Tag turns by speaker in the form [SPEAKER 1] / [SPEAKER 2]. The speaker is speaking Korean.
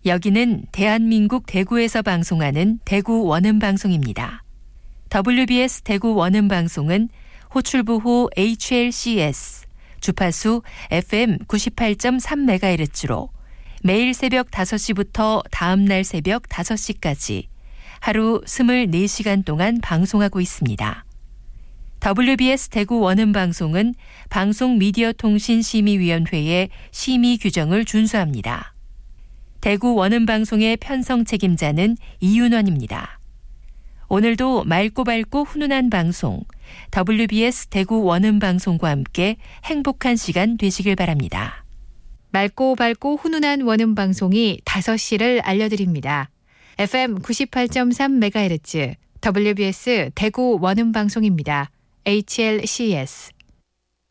[SPEAKER 1] 여기는 대한민국 대구에서 방송하는 대구 원음방송입니다. WBS 대구 원음방송은 호출부호 HLCS, 주파수 FM 98.3MHz로 매일 새벽 5시부터 다음날 새벽 5시까지 하루 24시간 동안 방송하고 있습니다. WBS 대구 원음방송은 방송미디어통신심의위원회의 심의 규정을 준수합니다. 대구 원음방송의 편성 책임자는 이윤원입니다. 오늘도 맑고 밝고 훈훈한 방송, WBS 대구 원음방송과 함께 행복한 시간 되시길 바랍니다.
[SPEAKER 2] 맑고 밝고 훈훈한 원음방송이 5시를 알려드립니다. FM 98.3MHz WBS 대구 원음방송입니다. HLCS